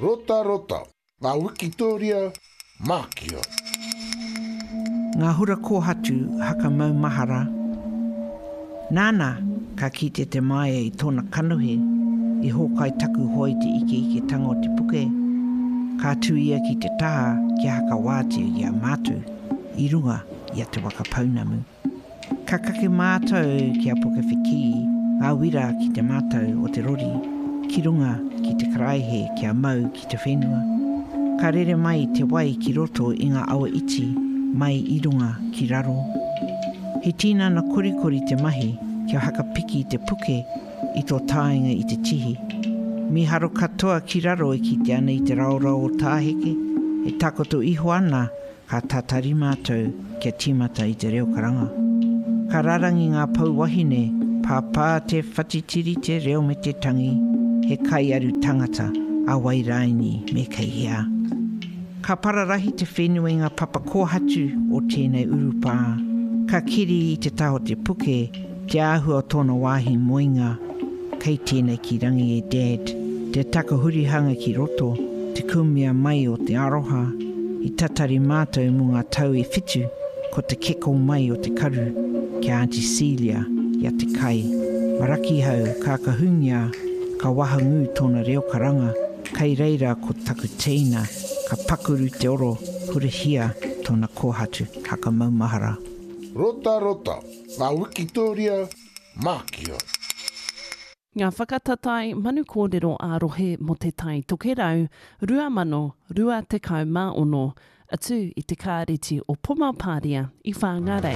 Rota rota, ngā Wikitoria mākia. Ngā hura kōhatu haka mau mahara. Nāna, ka kite te mai i tōna kanuhe, i hōkai taku hoi te ike tango te puke. Ka tū ia ki te taha ki haka wātea i a mātou, i runga i a te waka paunamu. Ka kake mātou ki a puke whiki, ngā wira ki te mātou o te rori, ki runga ki te karaihe ki a mau ki te whenua. Ka rere mai te wai ki roto i ngā awa iti, mai i runga ki raro. He tīna na korikori te mahi, kia haka piki te puke i tō tāinga i te tihi. Mi haro katoa ki raro e ki te ana i te raorao o tāheke, e takoto iho ana ka tātari mātou kia tīmata i te reo karanga. Ka rarangi ngā pauwahine, pāpā te whatitiri te reo me te tangi, he kai aru tangata a wairaini me kei hea. Ka pararahi te whenua i ngā papa kōhatu o tēnei urupā. Ka kiri i te taho te puke, te āhua o tōna wāhi moinga. Kei tēnei ki rangi e Dad, te takahurihanga ki roto, te kumia mai o te aroha, i tatari mātou mō ngā tau e whitu, ko te keko mai o te karu, ki Auntie Celia, ia te kai. Maraki hau, ka kahungia, ka wahangu tōna reo karanga, kei reira ko taku teina, ka pakuru te oro, hurihia tōna kōhatu, haka maumahara. Rota rota, ngā Wikitoria mākia. Ngā whakatatai manu kōrero ārohe mo te tai toke rau, 2020 atu i te kāreti o Pomapāria i Whāngarei.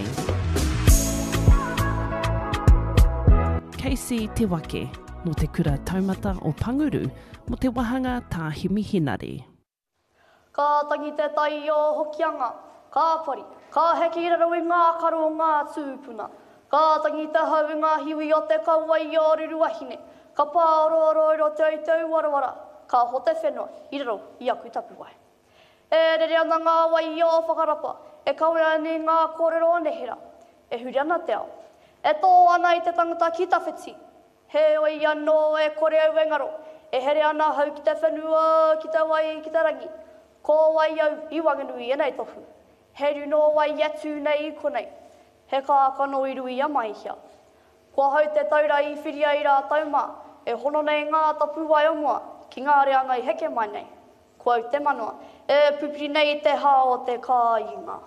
Casey Te Wake, no te kura taumata o Panguru, mo te wahanga tā Himihinare. Ka tangi te tai o Hokianga, ka pari, ka heki raro i ngā karo o ngā tūpuna. Ka tangi te hau ngā hiwi o te kaua i o ruruahine. Ka pāroroiro te autau warawara. Ka hote whenua, i raro i aku tapuai. E rere ana ngā wai o whakarapa. E kaue ani ngā kōrero o nehera. E huri ana te ao. E tō ana i te tangata ki tawhiti. He oi anō e kore au engaro. E here ana hau ki te whenua, ki te wai, ki te rangi. Ko wai au i wanganui e nei tohu. He runo wai atu nei i konei. He kākano i rui a mai hia. Kua hau te taura i whiria i rā tauma, e hono nei ngā tapu wai o mua, ki ngā reanga i heke mai nei. Kua au te manua, e pupiri nei te hā o te kāinga.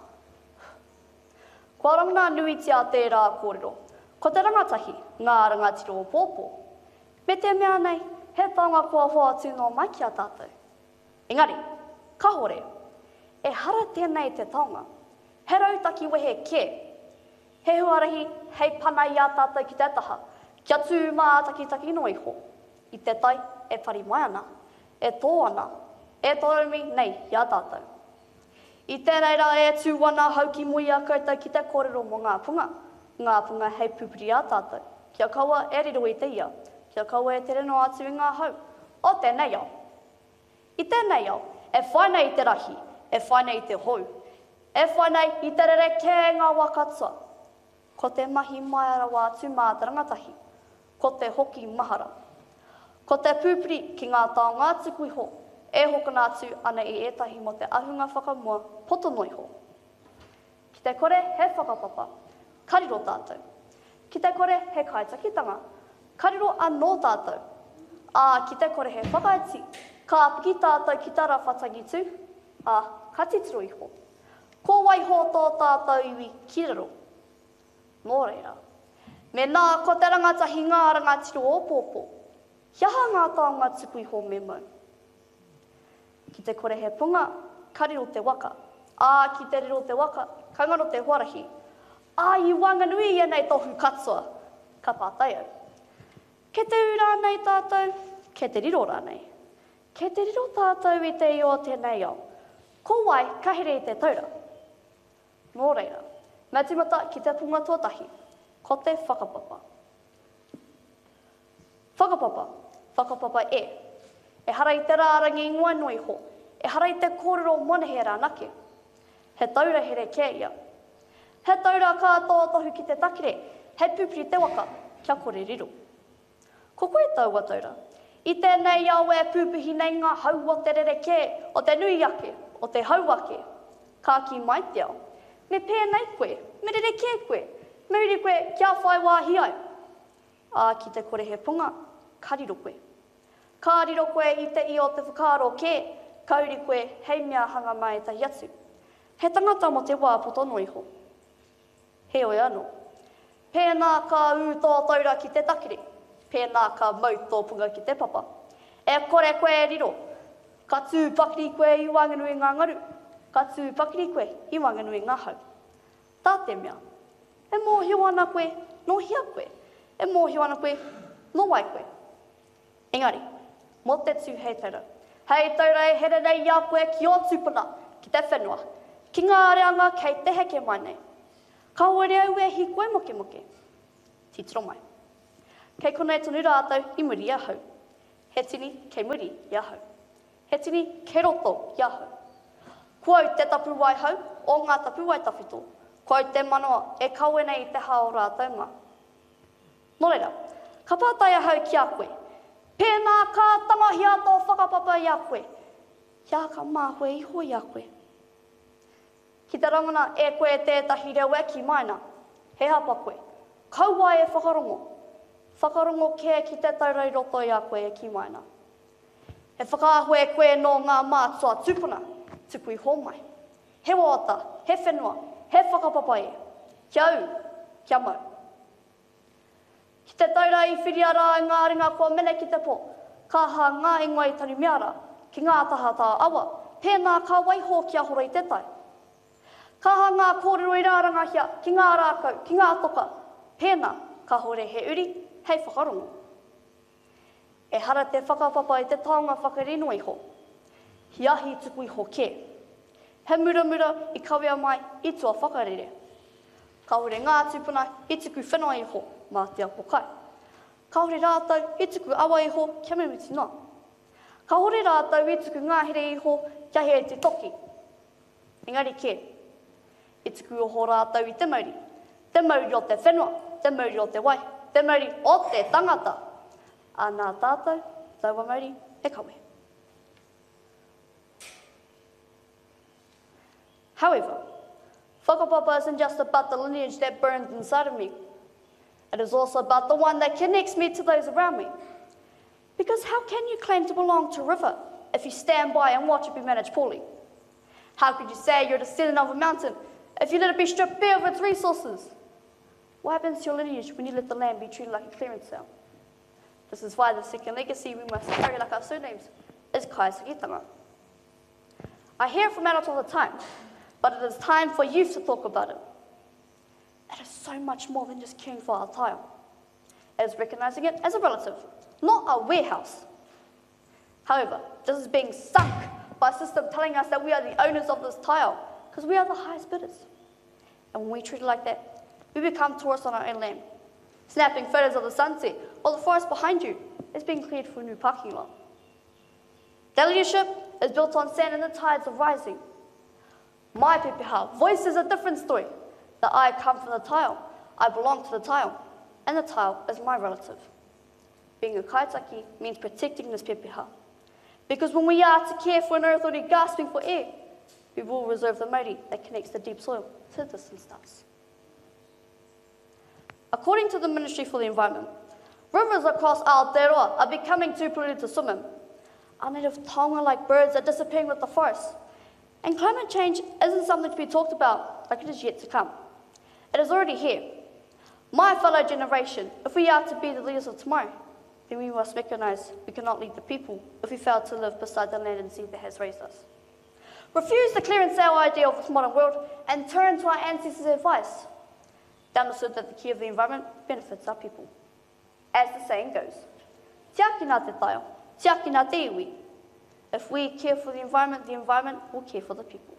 Kua rangana nui tia te rā kōrero, ko te rangatahi, ngā rangatiro o pōpō. Me te mea nei, he taonga kua hoa tūno mai ki a tātou. Engari, ka hore, e hara tēnei te taonga, he rautaki wehe ke. He huarahi, hei pana i a tātou ki te taha, kia tū mā taki no iho. I te tai, e whari mai ana, e tō ana, e tōrumi nei i a tātou. I tēnei rā e tū ana hau ki mui a koutou ki te kōrero mo ngā punga. Ngā punga hei pupuri a tātou. Kia kaua e riro i te ia, kia kaua e te reno atu i ngā hau. O tēnei au. I tēnei au, e whainei i te rahi, e whainei i te hou. E whainei i te rere kē ngā wakatua. Ko te mahi mai ara wā tū mā te rangatahi, ko te hoki mahara. Ko te pūpuri ki ngā taonga tuku iho, e hokona atu ana i ētahi mo te ahunga whakamua potono iho. Ki te kore he whakapapa, kariro tātou. Ki te kore he kaitakitanga, kariro anō tātou. Ki te kore he whakaiti, ka apiki tātou ki tara whatangitu, ka titiro iho. Ko waiho tō tātou iwi ki raro. Nō reira. Me nā, ko te rangatahi ngā rangatiro o pōpō. Hiaha ngā taonga tuku iho me mau. Ki te kore he punga, ka riro te waka. Ki te riro te waka, ka ngaro te huarahi. I wanganui e nei tohu katoa, ka pātai au. Ke te ura nei tātou, ke te riro rānei. Ke te riro tātou i te io tēnei au. Ko wai, ka here i te taura. Nō reira. Mea timata ki te punga tuatahi, ko te whakapapa. Whakapapa e. E hara i te rārangi ingoa nui ho, e hara i te kōrero monehe rānake. He taura here kē ia. He taura ka tōtohu ki te takire, he pupuri te waka, kia kore riro. Ko koe taua taura, I tēnei au e pūpuhi nei ngā hau o te rereke, o te nui ake, o te hauake. Ka ki mai te ao. Me pēnei koe, me rereke koe, me riri koe kia whai wāhi ai. Ki te kore he punga, kariro koe. Kariro koe i te i o te whakaro ke, kauri koe hei mea hanga mai tahi atu. He tangata mo te wā potono iho. He oi anō. Pēnā ka ū tō taura ki te takiri. Pēnā ka mau tō punga ki te papa. E kore koe e riro. Ka tū pakiri koe i wanganui ngā ngaru. Ka tū pakiri koe i wanganui ngā hau. Tā te mea. E mōhio ana koe, no hia koe. E mōhio ana koe, no wai koe. Engari, mo te tū hei taura. Hei taura e here nei ia koe ki o tūpuna, ki te whenua. Ki ngā reanga kei te heke mai nei. Ka ore au e hi koe moke moke. Titiro mai. Kei konei tonu rātou i muri ahau. He tini kei muri i ahau. He tini kei roto i ahau. Kua te tapu wai hau o ngā tapu wai tawhito. Kua te manoa e kaue nei i te hao rātou ngā. Nō reira, ka pātai ahau ki a koe. Pēnā ka tangahia tō whakapapa i a koe. Ia ka māhue iho i a koe. Ki te rangana e koe tētahi reo e ki maina. He hapa koe. Kaua e whakarongo. Whakarongo ke ki te taurei roto i a koe e ki maina. He whakaahue koe no ngā mātua tupuna. Tupu i hō mai. He wāta, he whenua, he whakapapa e. Kia au, kia mau. Ki te taura i whiriara i ngā ringa kua mene ki te pō. Ka ha ngā ingoa i tani meara. Ki ngā tahata awa. Pēnā ka waiho ki ahora i te tai. Ka ha ngā kōrero i rāranga hia, ki ngā rākau, ki ngā toka. Pēnā, ka hore he uri, hei whakarongo. E hara te whakapapa i te taonga whakarino iho. Hi ahi tuku iho ke. He muramura i kawea mai i tua whakarere. Ka hore ngā tupuna i tuku whenua iho, mā te ako kai. Ka hore rātau i tuku awa iho, kia mimuti nā. Ka hore rātau i tuku ngāhere iho, kia he te toki. Engari ke. I tuku oho rātau i te mauri. Te mauri o te whenua, te mauri o te wai, te mauri o te tangata. A nā tātou, taua mauri, e kawe. However, whakapapa isn't just about the lineage that burns inside of me. It is also about the one that connects me to those around me. Because how can you claim to belong to a river if you stand by and watch it be managed poorly? How could you say you're a descendant of a mountain if you let it be stripped bare of its resources? What happens to your lineage when you let the land be treated like a clearance sale? This is why the second legacy we must carry like our surnames is Kaisakitanga. I hear it from adults all the time, but it is time for youth to talk about it. It is so much more than just caring for our tile. It is recognizing it as a relative, not a warehouse. However, this is being sunk by a system telling us that we are the owners of this tile because we are the highest bidders. And when we treat it like that, we become tourists on our own land. Snapping photos of the sunset while the forest behind you is being cleared for a new parking lot. Their leadership is built on sand and the tides are rising. My pepeha voice is a different story. That I come from the tile, I belong to the tile, and the tile is my relative. Being a kaitaki means protecting this pepeha. Because when we are to care for an earth already gasping for air, we will reserve the mauri that connects the deep soil to the distant stars. According to the Ministry for the Environment, rivers across Aotearoa are becoming too polluted to swim in. Our native taonga-like birds are disappearing with the forest. And climate change isn't something to be talked about like it is yet to come. It is already here. My fellow generation, if we are to be the leaders of tomorrow, then we must recognize we cannot lead the people if we fail to live beside the land and sea that has raised us. Refuse the clear and sale idea of this modern world and turn to our ancestors' advice. They understood that the care of the environment benefits our people. As the saying goes, tiaki nā te taio, tiaki nā te iwi. If we care for the environment will care for the people.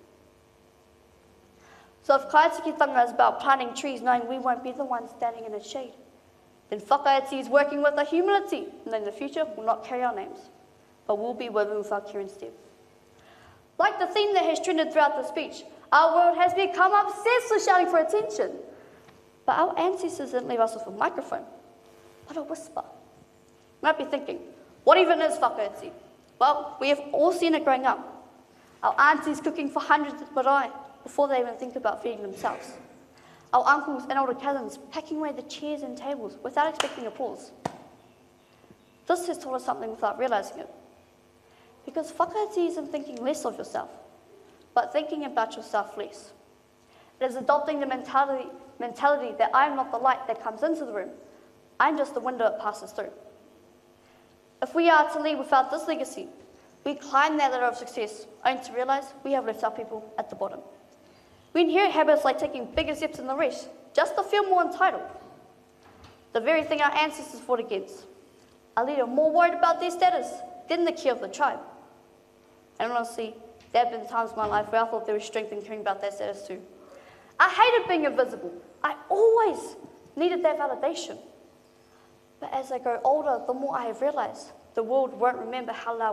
So if Kaitikitanga is about planting trees knowing we won't be the ones standing in its shade, then Whakaiti is working with our humility, knowing the future will not carry our names, but will be woven with our care instead. Like the theme that has trended throughout the speech, our world has become obsessed with shouting for attention. But our ancestors didn't leave us with a microphone, but a whisper. You might be thinking, What even is whakaiti? Well, we have all seen it growing up. Our aunties cooking for hundreds of marae before they even think about feeding themselves. Our uncles and older cousins packing away the chairs and tables without expecting applause. This has taught us something without realising it. Because whakaiti isn't thinking less of yourself, but thinking about yourself less. It is adopting the mentality that I am not the light that comes into the room, I'm just the window it passes through. If we are to lead without this legacy, we climb that ladder of success, only to realise we have left our people at the bottom. We inherit habits like taking bigger steps than the rest, just to feel more entitled. The very thing our ancestors fought against. A leader more worried about their status than the care of the tribe. And honestly, there have been times in my life where I thought there was strength in caring about that status too. I hated being invisible. I always needed that validation. But as I grow older, the more I have realised the world won't remember how loud